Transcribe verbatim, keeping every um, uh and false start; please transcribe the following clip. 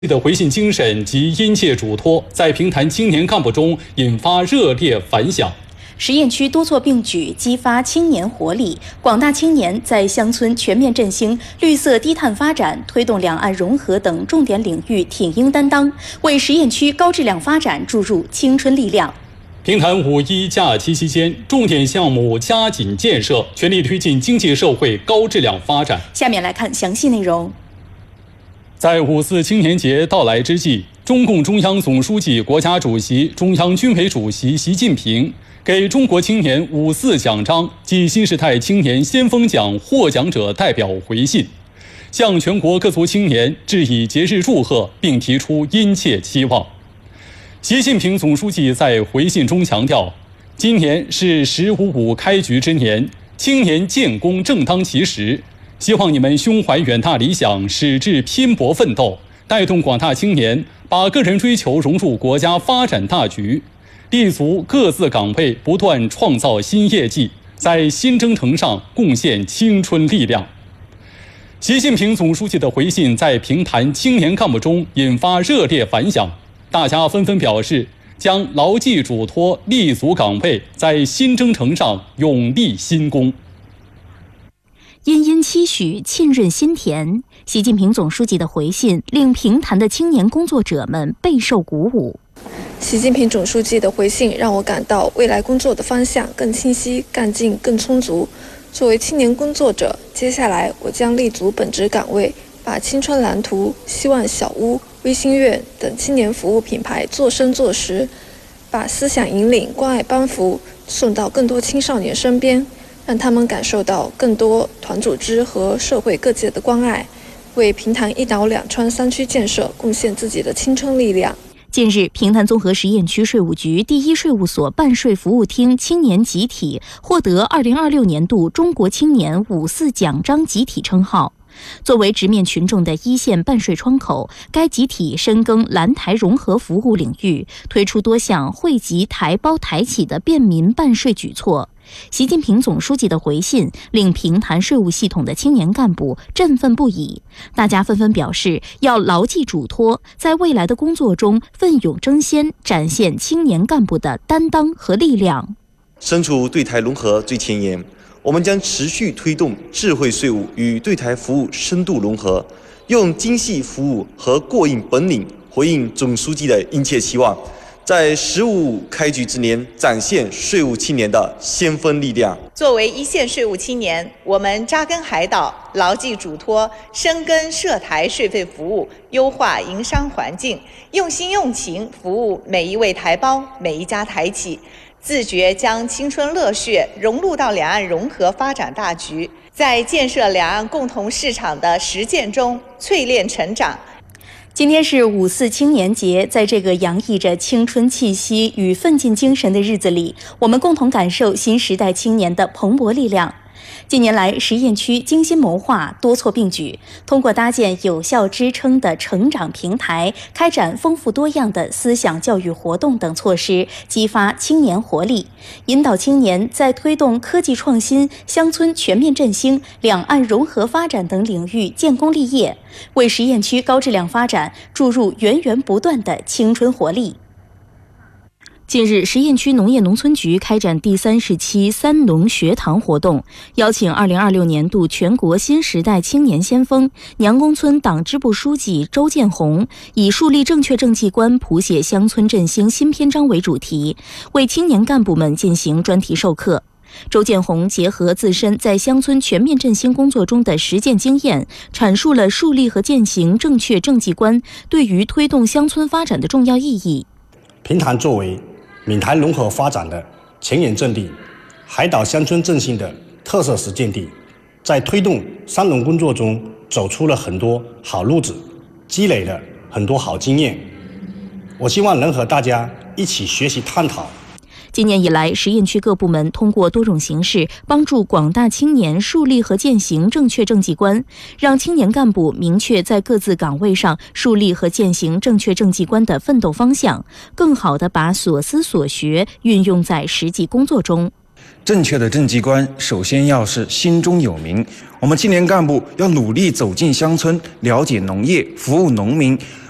的回信精神及殷切嘱托，在平潭青年干部中引发热烈反响。 实验区多措并举，激发青年活力。广大青年在乡村全面振兴、绿色低碳发展、推动两岸融合等重点领域挺膺担当，为实验区高质量发展注入青春力量。 平潭五一假期期间，重点项目加紧建设，全力推进经济社会高质量发展。 下面来看详细内容。 在五四青年节到来之际，中共中央总书记、国家主席、中央军委主席习近平给中国青年五四奖章暨新时代青年先锋奖获奖者代表回信，向全国各族青年致以节日祝贺，并提出殷切期望。习近平总书记在回信中强调，今年是“十五五”开局之年，青年建功正当其时，希望你们胸怀远大理想，矢志拼搏奋斗，带动广大青年把个人追求融入国家发展大局，立足各自岗位，不断创造新业绩，在新征程上贡献青春力量。习近平总书记的回信在平潭青年干部中引发热烈反响，大家纷纷表示将牢记嘱托，立足岗位，在新征程上勇立新功。 殷殷期许，沁润心田。习近平总书记的回信令平潭的青年工作者们备受鼓舞。 习近平总书记的回信让我感到未来工作的方向更清晰、干劲更充足。作为青年工作者，接下来我将立足本职岗位，把青春蓝图、希望小屋、微心院等青年服务品牌做深做实，把思想引领、关爱帮扶送到更多青少年身边，让他们感受到更多团组织和社会各界的关爱，为平潭一岛两川三区建设贡献自己的青春力量。 近日，平潭综合实验区税务局第一税务所办税服务厅青年集体获得二零二六年度中国青年五四奖章集体称号。作为直面群众的一线办税窗口，该集体深耕蓝台融合服务领域，推出多项惠及台胞台企的便民办税举措。习近平总书记的回信令平潭税务系统的青年干部振奋不已，大家纷纷表示要牢记嘱托，在未来的工作中奋勇争先，展现青年干部的担当和力量。 身处对台融合最前沿，我们将持续推动智慧税务与对台服务深度融合，用精细服务和过硬本领回应总书记的殷切期望，在“十五五”开局之年展现税务青年的先锋力量。 作为一线税务青年，我们扎根海岛，牢记嘱托，深耕涉台税费服务，优化营商环境，用心用情服务每一位台胞、每一家台企，自觉将青春热血融入到两岸融合发展大局，在建设两岸共同市场的实践中淬炼成长。 今天是五四青年节，在这个洋溢着青春气息与奋进精神的日子里，我们共同感受新时代青年的蓬勃力量。近年来，实验区精心谋划，多措并举，通过搭建有效支撑的成长平台，开展丰富多样的思想教育活动等措施，激发青年活力，引导青年在推动科技创新、乡村全面振兴、两岸融合发展等领域建功立业，为实验区高质量发展注入源源不断的青春活力。近日，实验区农业农村局开展第三十期三农学堂活动，邀请二零二六年度全国新时代青年先锋娘公村党支部书记周建红，以树立正确政绩观、谱写乡村振兴新篇章为主题，为青年干部们进行专题授课。周建红结合自身在乡村全面振兴工作中的实践经验，阐述了树立和践行正确政绩观对于推动乡村发展的重要意义。 平潭作为闽台融合发展的前沿阵地，海岛乡村振兴的特色实践地，在推动三农工作中走出了很多好路子，积累了很多好经验。我希望能和大家一起学习探讨。 今年以来，实验区各部门通过多种形式帮助广大青年树立和践行正确政绩观，让青年干部明确在各自岗位上树立和践行正确政绩观的奋斗方向，更好地把所思所学运用在实际工作中。 正确的政绩观首先要是心中有名，我们青年干部要努力走进乡村，了解农业，服务农民，